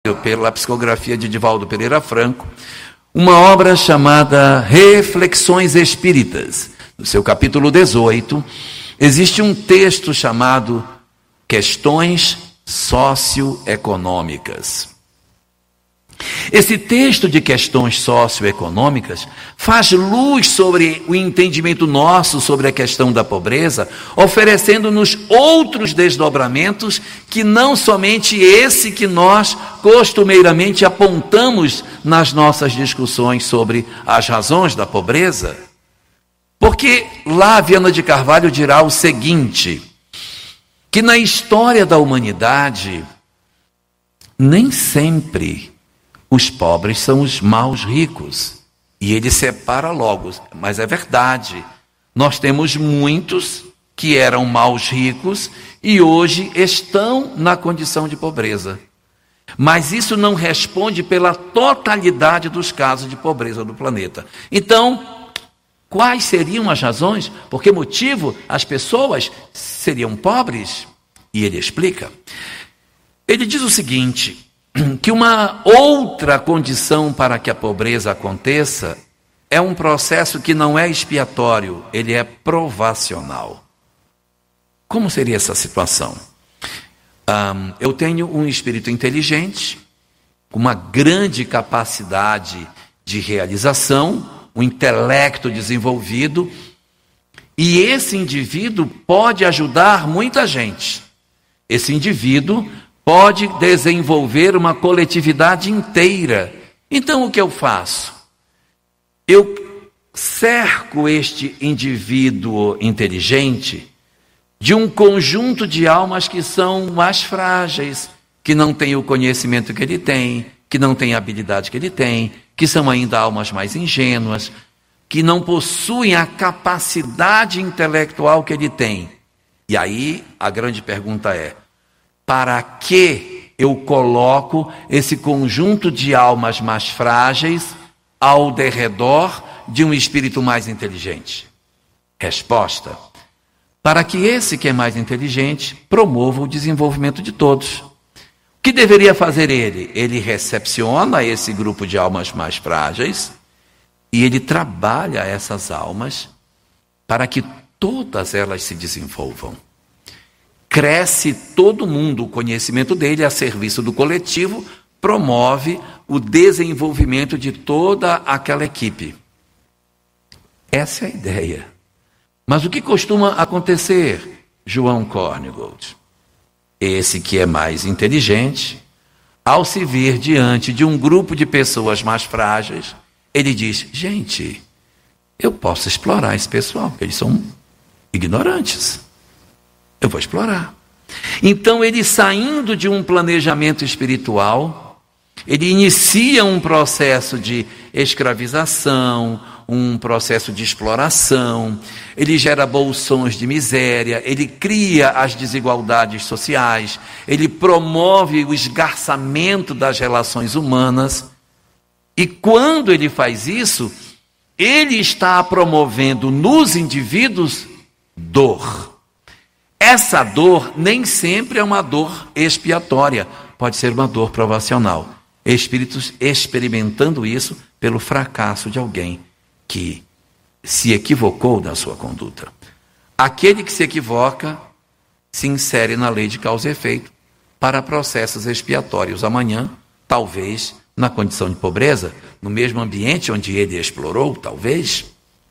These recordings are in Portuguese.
pela psicografia de Divaldo Pereira Franco, uma obra chamada Reflexões Espíritas. No seu capítulo 18, existe um texto chamado Questões Socioeconômicas. Esse texto de questões socioeconômicas faz luz sobre o entendimento nosso sobre a questão da pobreza, oferecendo-nos outros desdobramentos que não somente esse que nós costumeiramente apontamos nas nossas discussões sobre as razões da pobreza. Porque lá Viana de Carvalho dirá o seguinte, que na história da humanidade, nem sempre os pobres são os maus ricos. E ele separa logo, mas é verdade. Nós temos muitos que eram maus ricos e hoje estão na condição de pobreza. Mas isso não responde pela totalidade dos casos de pobreza do planeta. Então, quais seriam as razões? Por que motivo as pessoas seriam pobres? E ele explica. Ele diz o seguinte, que uma outra condição para que a pobreza aconteça é um processo que não é expiatório, ele é provacional. Como seria essa situação? Eu tenho um espírito inteligente, com uma grande capacidade de realização, um intelecto desenvolvido, e esse indivíduo pode ajudar muita gente. Esse indivíduo pode desenvolver uma coletividade inteira. Então, o que eu faço? Eu cerco este indivíduo inteligente de um conjunto de almas que são mais frágeis, que não têm o conhecimento que ele tem, que não têm a habilidade que ele tem, que são ainda almas mais ingênuas, que não possuem a capacidade intelectual que ele tem. E aí, a grande pergunta é, para que eu coloco esse conjunto de almas mais frágeis ao derredor de um espírito mais inteligente? Resposta: para que esse que é mais inteligente promova o desenvolvimento de todos. O que deveria fazer ele? Ele recepciona esse grupo de almas mais frágeis e ele trabalha essas almas para que todas elas se desenvolvam. Cresce todo mundo, o conhecimento dele a serviço do coletivo, promove o desenvolvimento de toda aquela equipe. Essa é a ideia. Mas o que costuma acontecer, João Korngold? Esse que é mais inteligente, ao se ver diante de um grupo de pessoas mais frágeis, ele diz, gente, eu posso explorar esse pessoal, porque eles são ignorantes. Eu vou explorar. Então, ele saindo de um planejamento espiritual, ele inicia um processo de escravização, um processo de exploração, ele gera bolsões de miséria, ele cria as desigualdades sociais, ele promove o esgarçamento das relações humanas, e quando ele faz isso, ele está promovendo nos indivíduos dor. Essa dor nem sempre é uma dor expiatória, pode ser uma dor provacional. Espíritos experimentando isso pelo fracasso de alguém que se equivocou na sua conduta. Aquele que se equivoca se insere na lei de causa e efeito para processos expiatórios. Amanhã, talvez, na condição de pobreza, no mesmo ambiente onde ele explorou, talvez.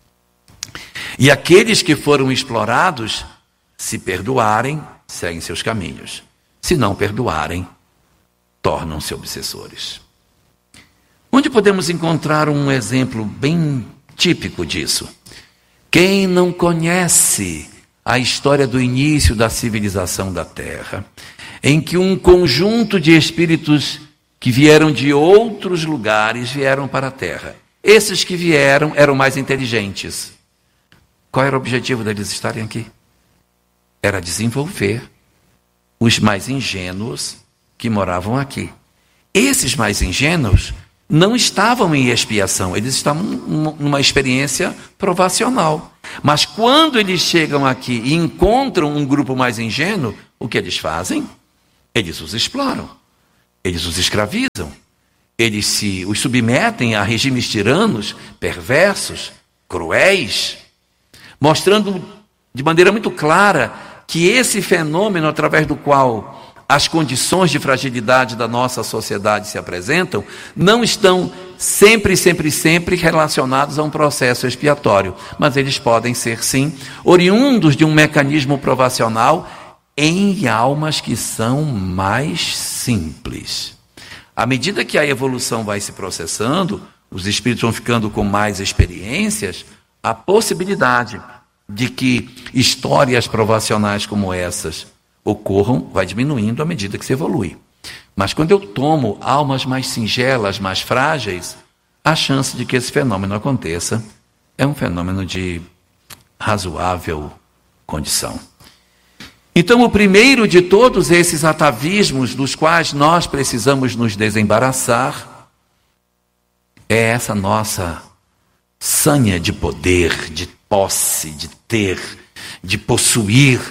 E aqueles que foram explorados, se perdoarem, seguem seus caminhos. Se não perdoarem, tornam-se obsessores. Onde podemos encontrar um exemplo bem típico disso? Quem não conhece a história do início da civilização da Terra, em que um conjunto de espíritos que vieram de outros lugares vieram para a Terra. Esses que vieram eram mais inteligentes. Qual era o objetivo deles estarem aqui? Era desenvolver os mais ingênuos que moravam aqui. Esses mais ingênuos não estavam em expiação, eles estavam numa experiência provacional. Mas quando eles chegam aqui e encontram um grupo mais ingênuo, o que eles fazem? Eles os exploram. Eles os escravizam, eles os submetem a regimes tiranos, perversos, cruéis, mostrando de maneira muito clara que esse fenômeno através do qual as condições de fragilidade da nossa sociedade se apresentam, não estão sempre relacionados a um processo expiatório, mas eles podem ser, sim, oriundos de um mecanismo provacional em almas que são mais simples. À medida que a evolução vai se processando, os espíritos vão ficando com mais experiências, a possibilidade de que histórias provacionais como essas ocorram vai diminuindo à medida que se evolui. Mas quando eu tomo almas mais singelas, mais frágeis, a chance de que esse fenômeno aconteça é um fenômeno de razoável condição. Então, o primeiro de todos esses atavismos dos quais nós precisamos nos desembaraçar é essa nossa sanha de poder, de posse, de ter, de possuir,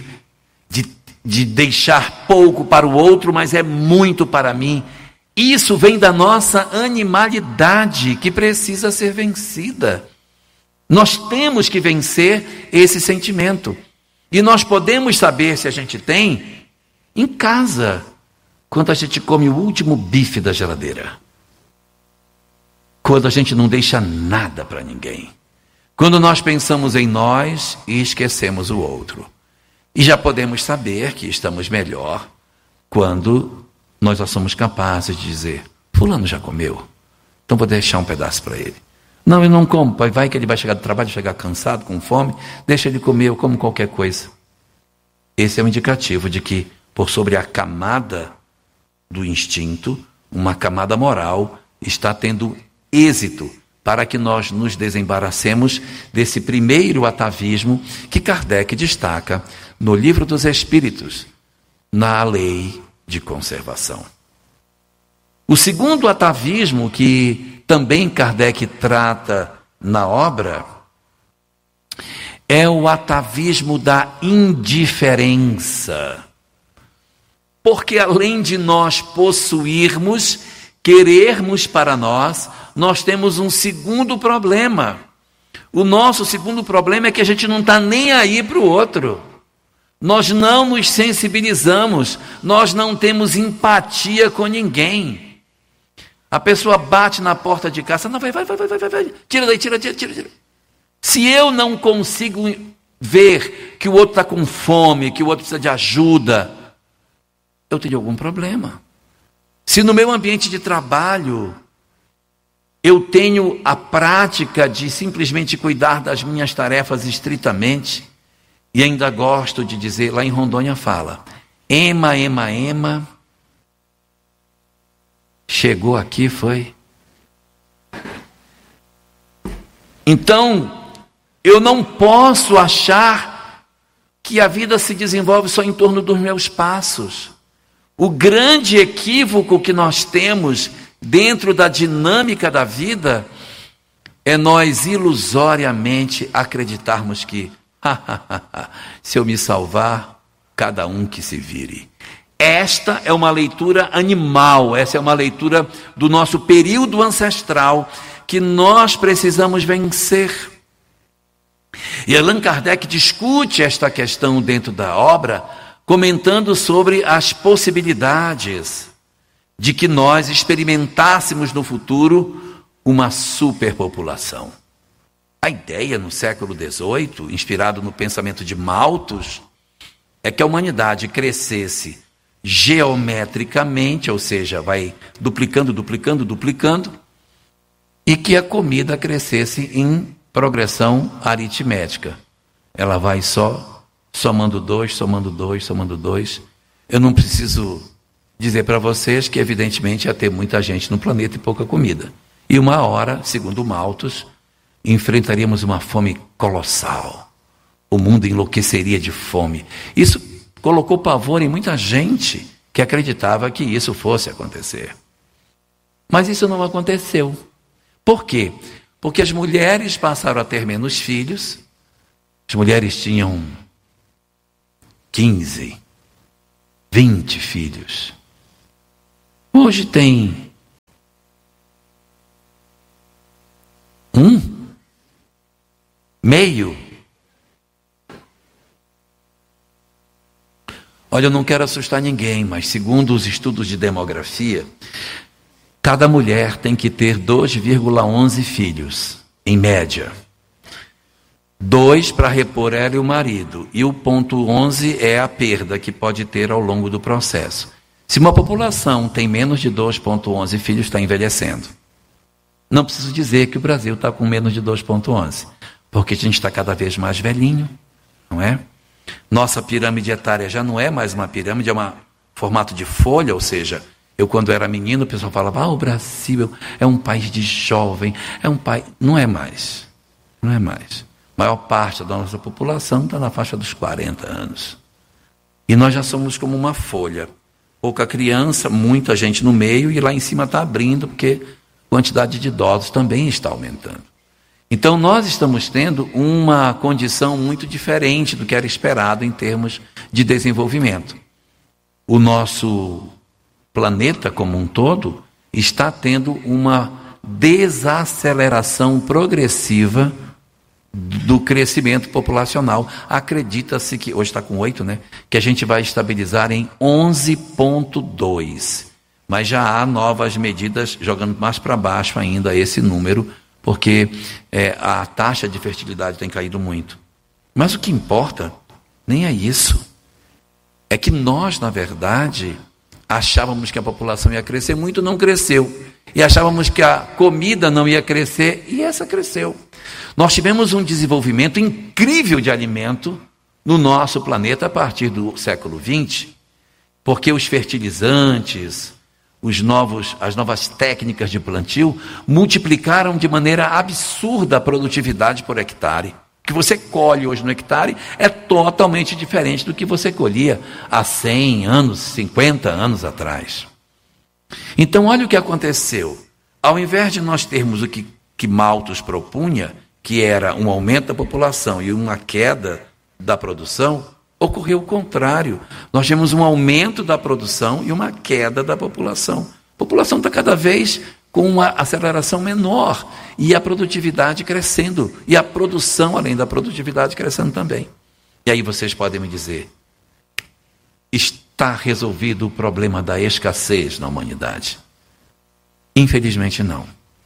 de deixar pouco para o outro, mas é muito para mim. Isso vem da nossa animalidade, que precisa ser vencida. Nós temos que vencer esse sentimento. E nós podemos saber se a gente tem em casa, quando a gente come o último bife da geladeira. Quando a gente não deixa nada para ninguém. Quando nós pensamos em nós e esquecemos o outro. E já podemos saber que estamos melhor quando nós já somos capazes de dizer: fulano já comeu, então vou deixar um pedaço para ele. Não, eu não como, pai, vai que ele vai chegar do trabalho, chegar cansado, com fome, deixa ele comer, eu como qualquer coisa. Esse é um indicativo de que, por sobre a camada do instinto, uma camada moral está tendo êxito para que nós nos desembaracemos desse primeiro atavismo que Kardec destaca no Livro dos Espíritos, na lei de conservação. O segundo atavismo que também Kardec trata na obra é o atavismo da indiferença. Porque além de nós possuirmos, querermos para nós, nós temos um segundo problema. O nosso segundo problema é que a gente não está nem aí para o outro. Nós não nos sensibilizamos, nós não temos empatia com ninguém. A pessoa bate na porta de casa, não, vai, tira daí, tira. Se eu não consigo ver que o outro está com fome, que o outro precisa de ajuda, eu tenho algum problema. Se no meu ambiente de trabalho eu tenho a prática de simplesmente cuidar das minhas tarefas estritamente, e ainda gosto de dizer, lá em Rondônia fala, ema, chegou aqui, foi. Então, eu não posso achar que a vida se desenvolve só em torno dos meus passos. O grande equívoco que nós temos dentro da dinâmica da vida é nós ilusoriamente acreditarmos que se eu me salvar, cada um que se vire. Esta é uma leitura animal, essa é uma leitura do nosso período ancestral que nós precisamos vencer. E Allan Kardec discute esta questão dentro da obra, comentando sobre as possibilidades de que nós experimentássemos no futuro uma superpopulação. A ideia no século XVIII, inspirado no pensamento de Malthus, é que a humanidade crescesse geometricamente, ou seja, vai duplicando, e que a comida crescesse em progressão aritmética. Ela vai só somando dois. Eu não preciso dizer para vocês que, evidentemente, ia ter muita gente no planeta e pouca comida. E uma hora, segundo Malthus, enfrentaríamos uma fome colossal. O mundo enlouqueceria de fome. Isso colocou pavor em muita gente que acreditava que isso fosse acontecer. Mas isso não aconteceu. Por quê? Porque as mulheres passaram a ter menos filhos. As mulheres tinham 15, 20 filhos. Hoje tem meio. Olha, eu não quero assustar ninguém, mas segundo os estudos de demografia, cada mulher tem que ter 2,11 filhos, em média. 2 para repor ela e o marido. E o ponto 11 é a perda que pode ter ao longo do processo. Se uma população tem menos de 2,11 filhos, está envelhecendo. Não preciso dizer que o Brasil está com menos de 2,11, porque a gente está cada vez mais velhinho, não é? Nossa pirâmide etária já não é mais uma pirâmide, é um formato de folha, ou seja, eu quando era menino, o pessoal falava, o Brasil é um país de jovem, é um país... Não é mais, não é mais. A maior parte da nossa população está na faixa dos 40 anos. E nós já somos como uma folha. Pouca criança, muita gente no meio, e lá em cima está abrindo, porque a quantidade de idosos também está aumentando. Então, nós estamos tendo uma condição muito diferente do que era esperado em termos de desenvolvimento. O nosso planeta como um todo está tendo uma desaceleração progressiva do crescimento populacional. Acredita-se que, hoje está com 8, né? Que a gente vai estabilizar em 11,2. Mas já há novas medidas jogando mais para baixo ainda esse número, porque a taxa de fertilidade tem caído muito. Mas o que importa nem é isso. É que nós, na verdade, achávamos que a população ia crescer muito, não cresceu. E achávamos que a comida não ia crescer, e essa cresceu. Nós tivemos um desenvolvimento incrível de alimento no nosso planeta a partir do século XX, porque os fertilizantes, as novas técnicas de plantio multiplicaram de maneira absurda a produtividade por hectare. O que você colhe hoje no hectare é totalmente diferente do que você colhia há 100 anos, 50 anos atrás. Então, olha o que aconteceu. Ao invés de nós termos o que Malthus propunha, que era um aumento da população e uma queda da produção, ocorreu o contrário. Nós temos um aumento da produção e uma queda da população. A população está cada vez com uma aceleração menor e a produtividade crescendo. E a produção, além da produtividade, crescendo também. E aí vocês podem me dizer, está resolvido o problema da escassez na humanidade? Infelizmente não.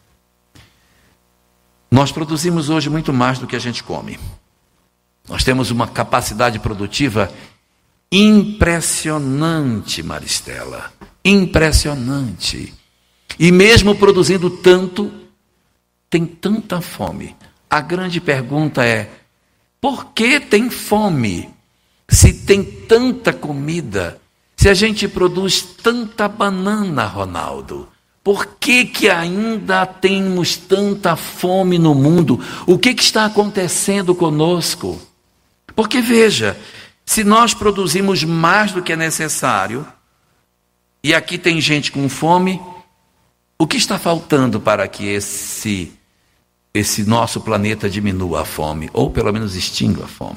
Nós produzimos hoje muito mais do que a gente come. Nós temos uma capacidade produtiva impressionante, Maristela. Impressionante. E mesmo produzindo tanto, tem tanta fome. A grande pergunta é, por que tem fome? Se tem tanta comida, se a gente produz tanta banana, Ronaldo, por que ainda temos tanta fome no mundo? O que está acontecendo conosco? Porque veja, se nós produzimos mais do que é necessário, e aqui tem gente com fome, o que está faltando para que esse nosso planeta diminua a fome, ou pelo menos extinga a fome?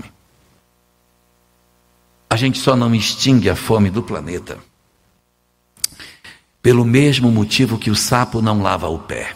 A gente só não extingue a fome do planeta pelo mesmo motivo que o sapo não lava o pé.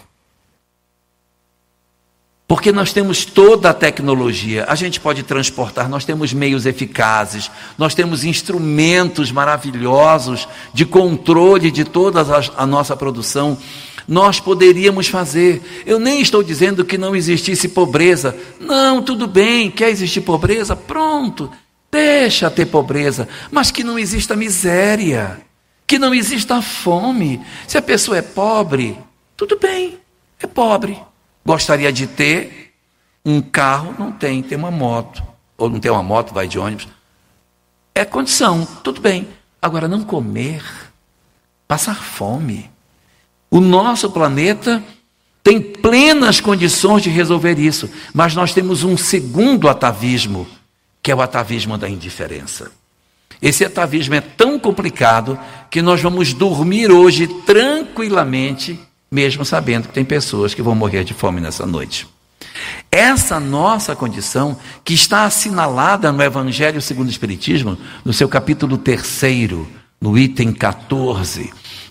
Porque nós temos toda a tecnologia, a gente pode transportar, nós temos meios eficazes, nós temos instrumentos maravilhosos de controle de toda a nossa produção. Nós poderíamos fazer. Eu nem estou dizendo que não existisse pobreza. Não, tudo bem, quer existir pobreza? Pronto, deixa ter pobreza, mas que não exista miséria, que não exista fome. Se a pessoa é pobre, tudo bem, é pobre. Gostaria de ter um carro, não tem, tem uma moto. Ou não tem uma moto, vai de ônibus. É condição, tudo bem. Agora, não comer, passar fome. O nosso planeta tem plenas condições de resolver isso, mas nós temos um segundo atavismo, que é o atavismo da indiferença. Esse atavismo é tão complicado que nós vamos dormir hoje tranquilamente, mesmo sabendo que tem pessoas que vão morrer de fome nessa noite. Essa nossa condição, que está assinalada no Evangelho segundo o Espiritismo, no seu capítulo 3º, no item 14,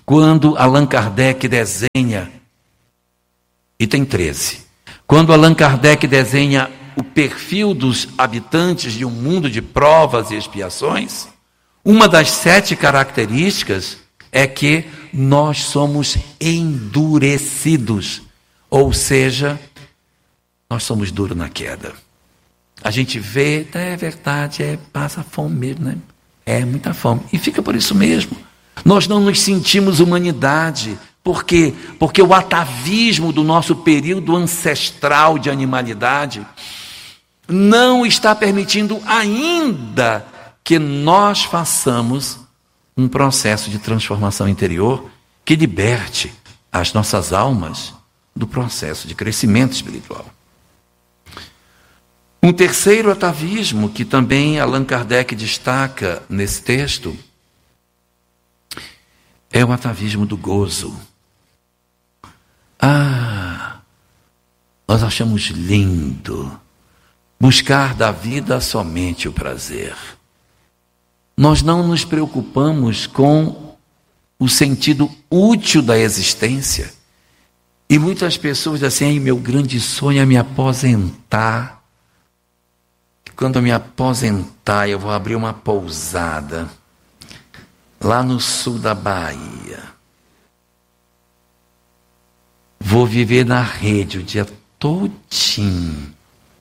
quando Allan Kardec desenha, item 13, quando Allan Kardec desenha o perfil dos habitantes de um mundo de provas e expiações, uma das 7 características é que nós somos endurecidos, ou seja, nós somos duros na queda. A gente vê, é verdade, passa fome mesmo, né? É muita fome. E fica por isso mesmo. Nós não nos sentimos humanidade. Por quê? Porque o atavismo do nosso período ancestral de animalidade não está permitindo ainda que nós façamos um processo de transformação interior que liberte as nossas almas do processo de crescimento espiritual. Um terceiro atavismo que também Allan Kardec destaca nesse texto é o atavismo do gozo. Nós achamos lindo buscar da vida somente o prazer. Nós não nos preocupamos com o sentido útil da existência. E muitas pessoas dizem assim, meu grande sonho é me aposentar. Quando eu me aposentar, eu vou abrir uma pousada lá no sul da Bahia. Vou viver na rede o dia todinho.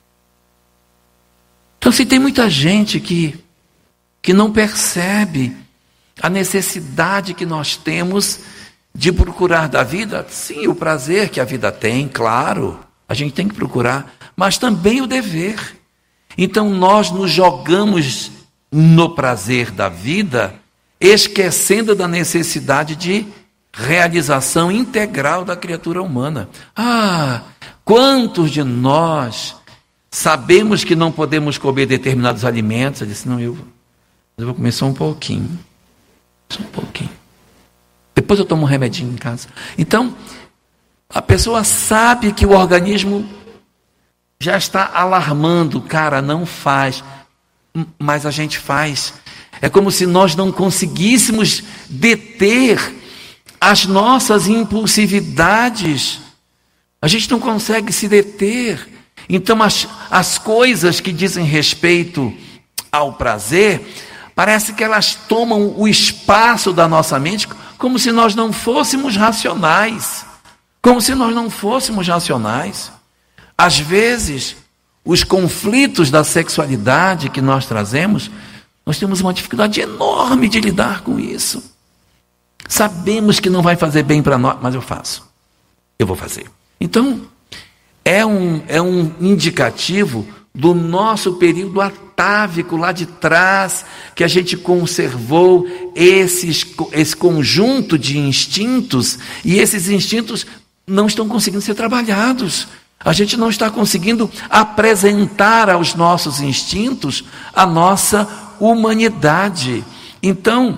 Então, se tem muita gente que não percebe a necessidade que nós temos de procurar da vida, sim, o prazer que a vida tem, claro, a gente tem que procurar, mas também o dever. Então nós nos jogamos no prazer da vida, esquecendo da necessidade de realização integral da criatura humana. Quantos de nós sabemos que não podemos comer determinados alimentos? Eu disse, não, eu vou comer só um pouquinho. Só um pouquinho. Depois eu tomo um remedinho em casa. Então, a pessoa sabe que o organismo já está alarmando, cara, não faz, mas a gente faz. É como se nós não conseguíssemos deter as nossas impulsividades. A gente não consegue se deter. Então as coisas que dizem respeito ao prazer, parece que elas tomam o espaço da nossa mente como se nós não fôssemos racionais. Como se nós não fôssemos racionais. Às vezes, os conflitos da sexualidade que nós trazemos, nós temos uma dificuldade enorme de lidar com isso. Sabemos que não vai fazer bem para nós, mas eu faço. Eu vou fazer. Então, é um indicativo do nosso período atávico lá de trás, que a gente conservou esse conjunto de instintos, e esses instintos não estão conseguindo ser trabalhados. A gente não está conseguindo apresentar aos nossos instintos a nossa humanidade. Então,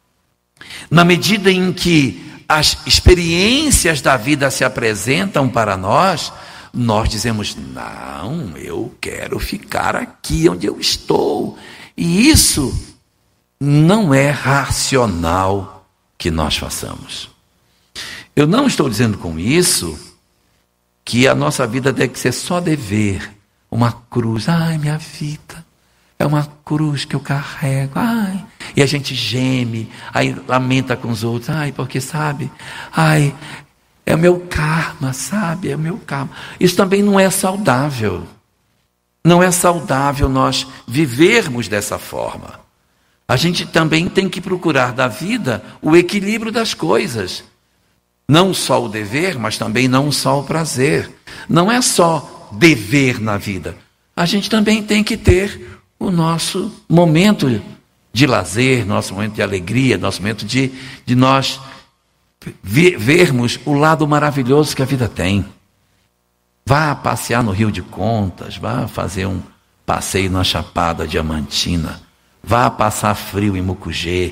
na medida em que as experiências da vida se apresentam para nós, nós dizemos, não, eu quero ficar aqui onde eu estou. E isso não é racional que nós façamos. Eu não estou dizendo com isso que a nossa vida deve ser só dever, uma cruz. Minha vida é uma cruz que eu carrego. E a gente geme, aí lamenta com os outros. Porque sabe, é o meu karma, sabe? É o meu karma. Isso também não é saudável. Não é saudável nós vivermos dessa forma. A gente também tem que procurar da vida o equilíbrio das coisas. Não só o dever, mas também não só o prazer. Não é só dever na vida. A gente também tem que ter o nosso momento de lazer, nosso momento de alegria, nosso momento de nós vermos o lado maravilhoso que a vida tem. Vá passear no Rio de Contas, vá fazer um passeio na Chapada Diamantina, vá passar frio em Mucugê,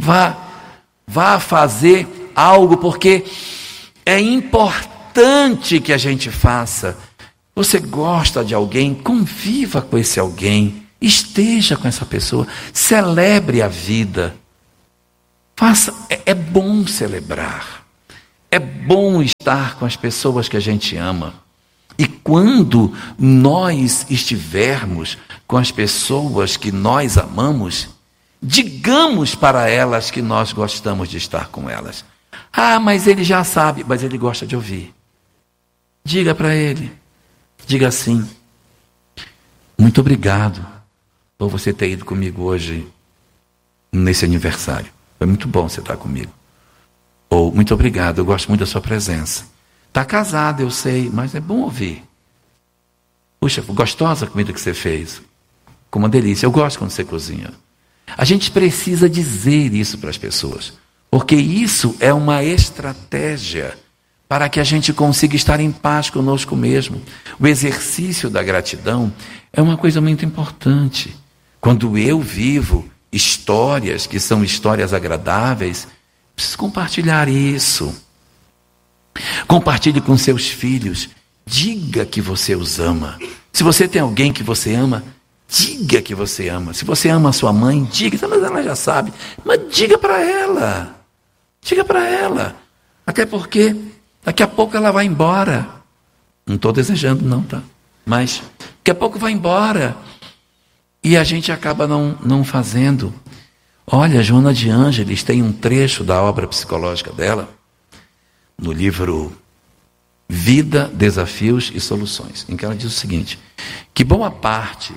vá fazer algo, porque é importante que a gente faça. Você gosta de alguém, conviva com esse alguém, esteja com essa pessoa, celebre a vida. É bom celebrar. É bom estar com as pessoas que a gente ama. E quando nós estivermos com as pessoas que nós amamos, digamos para elas que nós gostamos de estar com elas. Ah, mas ele já sabe, mas ele gosta de ouvir. Diga para ele. Diga assim: muito obrigado por você ter ido comigo hoje nesse aniversário. Foi muito bom você estar comigo. Ou, muito obrigado, eu gosto muito da sua presença. Está casado, eu sei, mas é bom ouvir. Puxa, gostosa a comida que você fez. Com uma delícia. Eu gosto quando você cozinha. A gente precisa dizer isso para as pessoas. Porque isso é uma estratégia para que a gente consiga estar em paz conosco mesmo. O exercício da gratidão é uma coisa muito importante. Quando eu vivo histórias que são histórias agradáveis, preciso compartilhar isso. Compartilhe com seus filhos. Diga que você os ama. Se você tem alguém que você ama, diga que você ama. Se você ama a sua mãe, diga. Mas ela já sabe. Mas diga para ela. Diga para ela. Até porque daqui a pouco ela vai embora. Não estou desejando não, tá? Mas daqui a pouco vai embora. E a gente acaba não fazendo. Olha, Joana de Ângeles tem um trecho da obra psicológica dela, no livro Vida, Desafios e Soluções, em que ela diz o seguinte, que boa parte,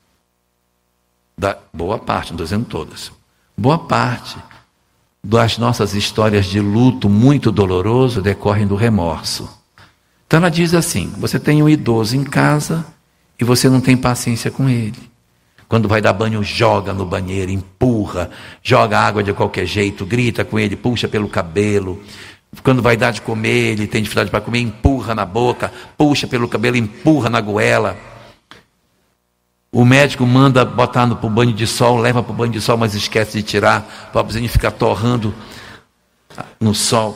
não estou dizendo todas, boa parte das nossas histórias de luto muito doloroso decorrem do remorso. Então ela diz assim, você tem um idoso em casa e você não tem paciência com ele. Quando vai dar banho, joga no banheiro, empurra, joga água de qualquer jeito, grita com ele, puxa pelo cabelo. Quando vai dar de comer, ele tem dificuldade para comer, empurra na boca, puxa pelo cabelo, empurra na goela. O médico manda botar para o banho de sol, leva para o banho de sol, mas esquece de tirar, para o pobrezinho ficar torrando no sol.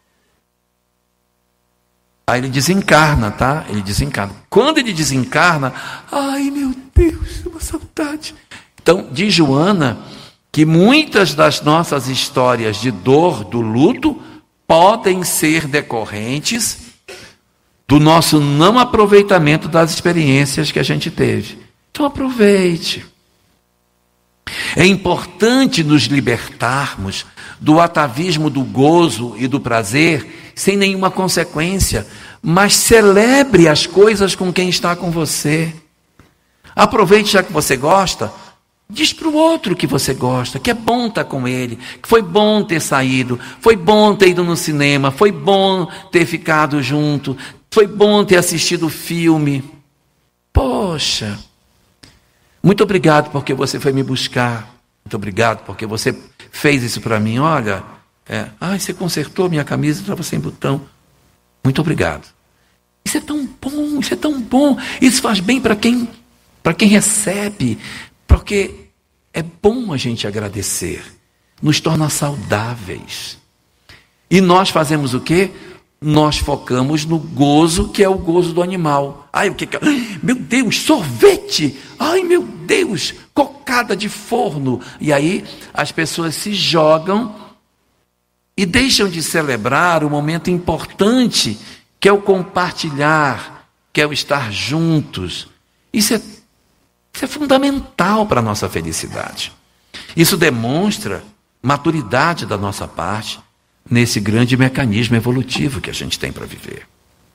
Aí ele desencarna, tá? Ele desencarna. Quando ele desencarna, ai meu Deus, uma saudade. Então, diz Joana que muitas das nossas histórias de dor, do luto, podem ser decorrentes do nosso não aproveitamento das experiências que a gente teve. Então aproveite. É importante nos libertarmos do atavismo do gozo e do prazer sem nenhuma consequência, mas celebre as coisas com quem está com você. Aproveite, já que você gosta, diz para o outro que você gosta, que é bom estar com ele, que foi bom ter saído, foi bom ter ido no cinema, foi bom ter ficado junto, foi bom ter assistido o filme. Poxa, muito obrigado porque você foi me buscar, muito obrigado porque você fez isso para mim, olha, você consertou minha camisa, estava sem botão, muito obrigado. Isso é tão bom, isso é tão bom, isso faz bem para quem recebe, porque é bom a gente agradecer, nos torna saudáveis. E nós fazemos o quê? Nós focamos no gozo, que é o gozo do animal. Ai, o que é? Meu Deus, sorvete! Ai, meu Deus, cocada de forno! E aí as pessoas se jogam e deixam de celebrar o momento importante, que é o compartilhar, que é o estar juntos. Isso é fundamental para a nossa felicidade. Isso demonstra maturidade da nossa parte nesse grande mecanismo evolutivo que a gente tem para viver.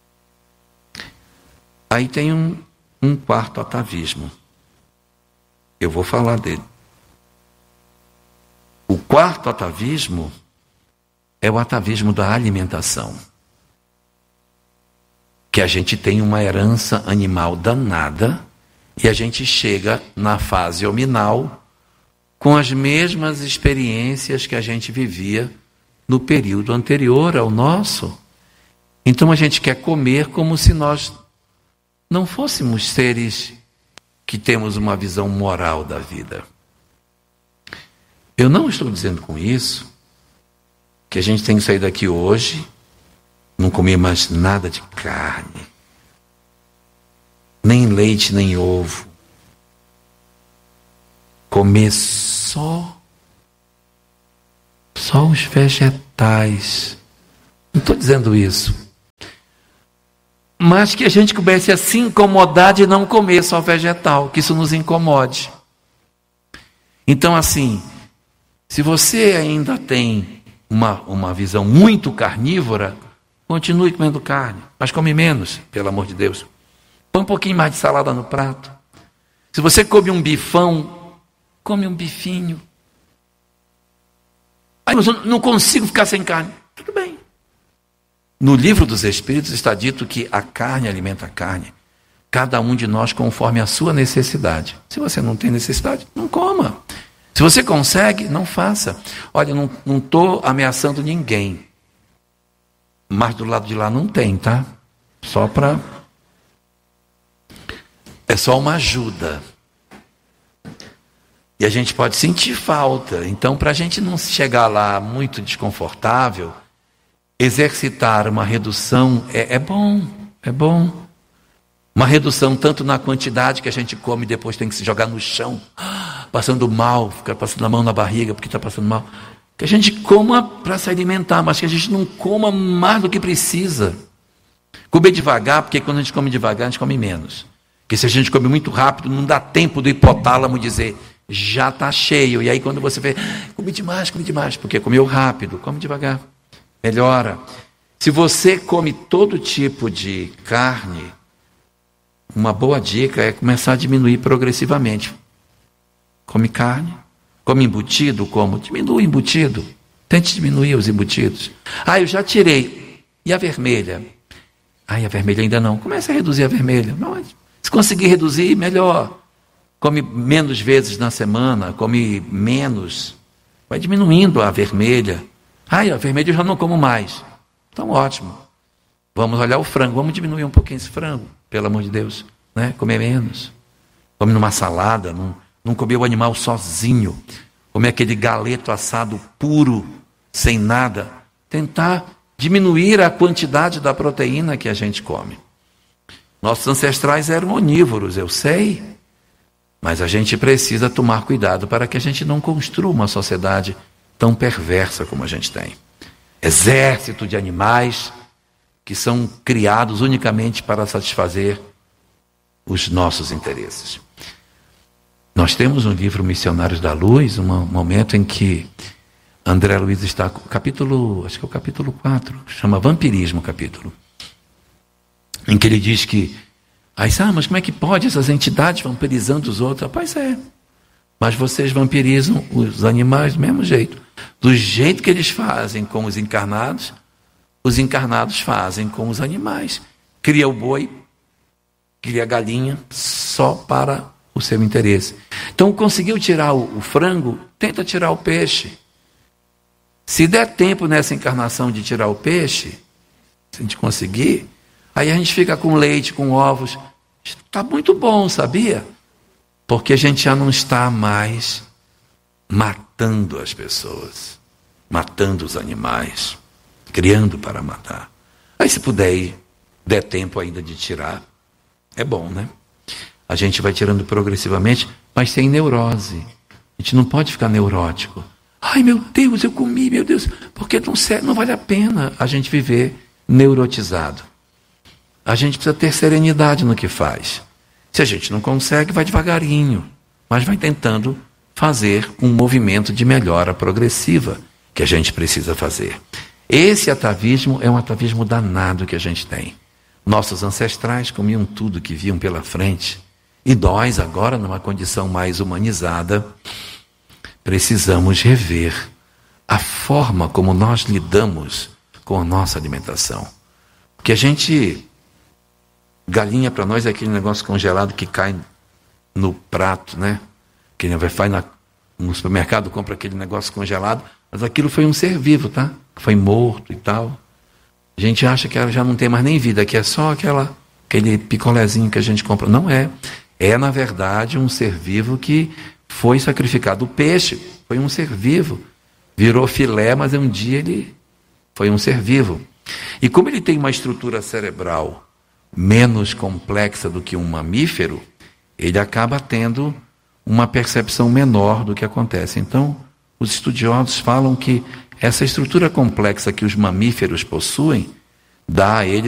Aí tem um quarto atavismo. Eu vou falar dele. O quarto atavismo é o atavismo da alimentação. Que a gente tem uma herança animal danada e a gente chega na fase hominal com as mesmas experiências que a gente vivia no período anterior ao nosso. Então a gente quer comer como se nós não fôssemos seres que temos uma visão moral da vida. Eu não estou dizendo com isso que a gente tem que sair daqui hoje, não comer mais nada de carne, nem leite, nem ovo. Comer só Só os vegetais. Não estou dizendo isso. Mas que a gente comece a se incomodar de não comer só vegetal, que isso nos incomode. Então, assim, se você ainda tem uma visão muito carnívora, continue comendo carne, mas come menos, pelo amor de Deus. Põe um pouquinho mais de salada no prato. Se você come um bifão, come um bifinho. Aí, mas eu não consigo ficar sem carne. Tudo bem. No livro dos Espíritos está dito que a carne alimenta a carne. Cada um de nós conforme a sua necessidade. Se você não tem necessidade, não coma. Se você consegue, não faça. Olha, não estou ameaçando ninguém. Mas do lado de lá não tem, tá? É só uma ajuda. E a gente pode sentir falta. Então, para a gente não chegar lá muito desconfortável, exercitar uma redução é bom. Uma redução tanto na quantidade que a gente come e depois tem que se jogar no chão, passando mal, ficar passando a mão na barriga porque está passando mal. Que a gente coma para se alimentar, mas que a gente não coma mais do que precisa. Comer devagar, porque quando a gente come devagar, a gente come menos. Porque se a gente come muito rápido, não dá tempo do hipotálamo dizer, já está cheio. E aí quando você vê, comi demais, porque comeu rápido, come devagar. Melhora. Se você come todo tipo de carne, uma boa dica é começar a diminuir progressivamente. Come carne, come embutido, diminui o embutido. Tente diminuir os embutidos. Eu já tirei. E a vermelha? A vermelha ainda não. Comece a reduzir a vermelha. Se conseguir reduzir, melhor. Come menos vezes na semana, come menos. Vai diminuindo a vermelha. A vermelha eu já não como mais. Então, ótimo. Vamos olhar o frango. Vamos diminuir um pouquinho esse frango, pelo amor de Deus. Né? Comer menos. Come numa salada. Não comer o animal sozinho. Comer aquele galeto assado puro, sem nada. Tentar diminuir a quantidade da proteína que a gente come. Nossos ancestrais eram onívoros, eu sei. Mas a gente precisa tomar cuidado para que a gente não construa uma sociedade tão perversa como a gente tem. Exército de animais que são criados unicamente para satisfazer os nossos interesses. Nós temos um livro Missionários da Luz, um momento em que André Luiz está, acho que é o capítulo 4, chama Vampirismo o capítulo, em que ele diz que, mas como é que pode essas entidades vampirizando os outros? Pois é, mas vocês vampirizam os animais do mesmo jeito. Do jeito que eles fazem com os encarnados fazem com os animais. Cria o boi, cria a galinha, só para o seu interesse. Então, conseguiu tirar o frango, tenta tirar o peixe. Se der tempo nessa encarnação de tirar o peixe, se a gente conseguir, aí a gente fica com leite, com ovos. Está muito bom, sabia? Porque a gente já não está mais matando as pessoas, matando os animais, criando para matar. Aí se puder der tempo ainda de tirar, é bom, né? A gente vai tirando progressivamente, mas sem neurose. A gente não pode ficar neurótico. Meu Deus, eu comi, meu Deus. Porque não vale a pena a gente viver neurotizado. A gente precisa ter serenidade no que faz. Se a gente não consegue, vai devagarinho. Mas vai tentando fazer um movimento de melhora progressiva que a gente precisa fazer. Esse atavismo é um atavismo danado que a gente tem. Nossos ancestrais comiam tudo que viam pela frente. E nós, agora, numa condição mais humanizada, precisamos rever a forma como nós lidamos com a nossa alimentação. Porque galinha para nós é aquele negócio congelado que cai no prato, né? Quem vai no supermercado, compra aquele negócio congelado, mas aquilo foi um ser vivo, tá? Que foi morto e tal. A gente acha que ela já não tem mais nem vida, que é só aquele picolézinho que a gente compra. Não é. É, na verdade, um ser vivo que foi sacrificado. O peixe foi um ser vivo. Virou filé, mas um dia ele foi um ser vivo. E como ele tem uma estrutura cerebral menos complexa do que um mamífero, ele acaba tendo uma percepção menor do que acontece. Então, os estudiosos falam que essa estrutura complexa que os mamíferos possuem dá a eles